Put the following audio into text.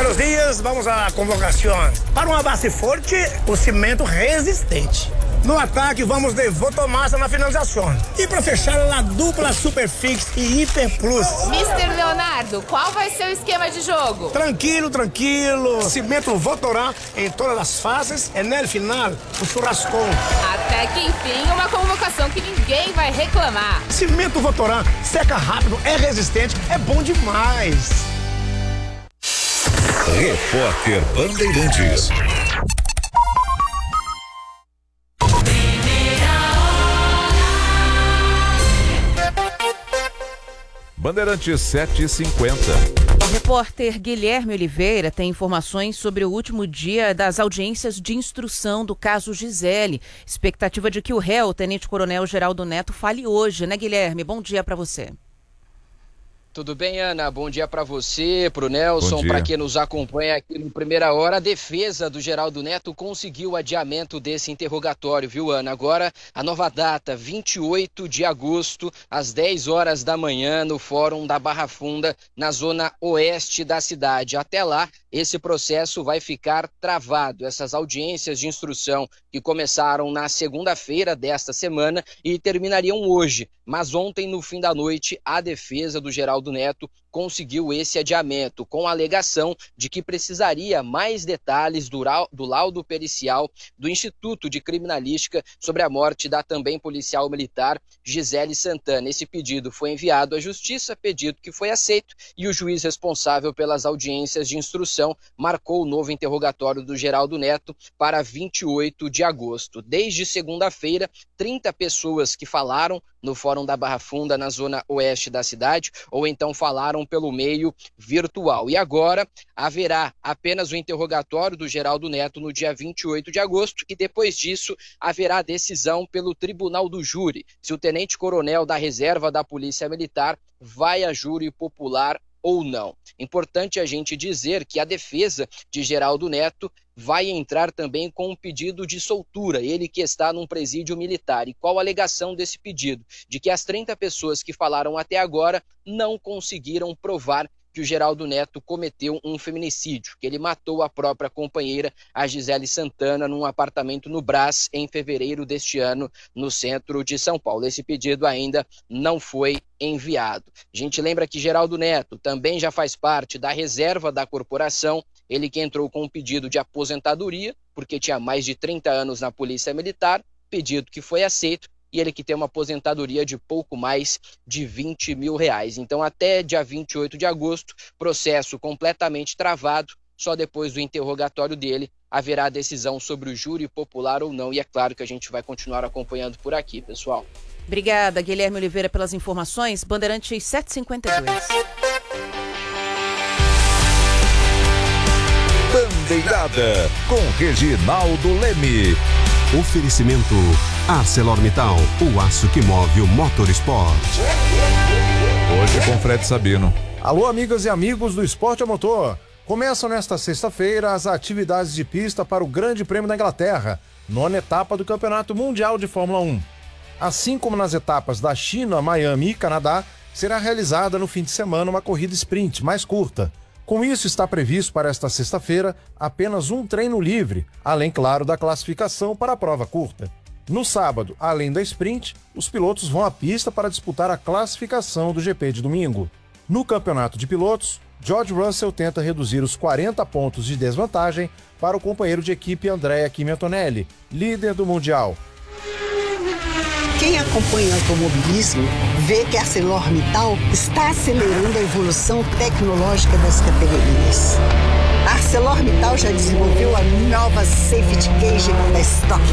Buenos dias, vamos à convocação. Para uma base forte, o cimento resistente. No ataque, vamos de Votomassa na finalização. E para fechar, a dupla Superfix e Hiper Plus. Mr. Leonardo, qual vai ser o esquema de jogo? Tranquilo. Cimento Votorá em todas as fases e no final, o churrascão. Até que enfim, uma convocação que ninguém vai reclamar. Cimento Votorá seca rápido, é resistente, é bom demais. Repórter Bandeirantes. Bandeirantes 7h50. O repórter Guilherme Oliveira tem informações sobre o último dia das audiências de instrução do caso Gisele. Expectativa de que o réu, o tenente-coronel Geraldo Neto, fale hoje, né, Guilherme? Bom dia para você. Tudo bem, Ana? Bom dia para você, para o Nelson, para quem nos acompanha aqui no Primeira Hora. A defesa do Geraldo Neto conseguiu o adiamento desse interrogatório, viu, Ana? Agora, a nova data, 28 de agosto, às 10 horas da manhã, no Fórum da Barra Funda, na zona oeste da cidade. Até lá, esse processo vai ficar travado. Essas audiências de instrução que começaram na segunda-feira desta semana e terminariam hoje. Mas ontem, no fim da noite, a defesa do Geraldo Neto conseguiu esse adiamento, com a alegação de que precisaria mais detalhes do laudo pericial do Instituto de Criminalística sobre a morte da também policial militar Gisele Santana. Esse pedido foi enviado à Justiça, pedido que foi aceito, e o juiz responsável pelas audiências de instrução marcou o novo interrogatório do Geraldo Neto para 28 de agosto. Desde segunda-feira, 30 pessoas que falaram no Fórum da Barra Funda, na zona oeste da cidade, ou então falaram pelo meio virtual. E agora haverá apenas o interrogatório do Geraldo Neto no dia 28 de agosto e depois disso haverá decisão pelo Tribunal do Júri, se o tenente-coronel da reserva da Polícia Militar vai a júri popular ou não. Importante a gente dizer que a defesa de Geraldo Neto vai entrar também com um pedido de soltura, ele que está num presídio militar. E qual a alegação desse pedido? De que as 30 pessoas que falaram até agora não conseguiram provar que o Geraldo Neto cometeu um feminicídio, que ele matou a própria companheira, a Gisele Santana, num apartamento no Brás, em fevereiro deste ano, no centro de São Paulo. Esse pedido ainda não foi enviado. A gente lembra que Geraldo Neto também já faz parte da reserva da corporação, ele que entrou com um pedido de aposentadoria, porque tinha mais de 30 anos na Polícia Militar, pedido que foi aceito, e ele que tem uma aposentadoria de pouco mais de R$20 mil. Então, até dia 28 de agosto, processo completamente travado, só depois do interrogatório dele haverá decisão sobre o júri popular ou não, e é claro que a gente vai continuar acompanhando por aqui, pessoal. Obrigada, Guilherme Oliveira, pelas informações. Bandeirantes 752. Bandeirada, com Reginaldo Leme. Oferecimento ArcelorMittal, o aço que move o motorsport. Hoje com Fred Sabino. Alô, amigas e amigos do Esporte a Motor. Começam nesta sexta-feira as atividades de pista para o Grande Prêmio da Inglaterra, nona etapa do Campeonato Mundial de Fórmula 1. Assim como nas etapas da China, Miami e Canadá, será realizada no fim de semana uma corrida sprint mais curta. Com isso, está previsto para esta sexta-feira apenas um treino livre, além, claro, da classificação para a prova curta. No sábado, além da sprint, os pilotos vão à pista para disputar a classificação do GP de domingo. No campeonato de pilotos, George Russell tenta reduzir os 40 pontos de desvantagem para o companheiro de equipe Andrea Kimi Antonelli, líder do Mundial. Quem acompanha o automobilismo vê que a ArcelorMittal está acelerando a evolução tecnológica das categorias. A ArcelorMittal já desenvolveu a nova Safety Cage da Stock